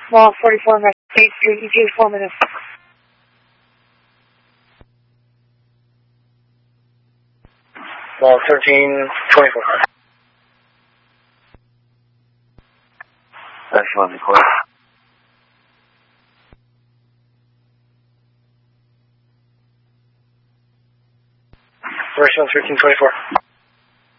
Small 44 West 8th Street, ETA 4 minutes. Small 1324. Excellent, record. First one 1324.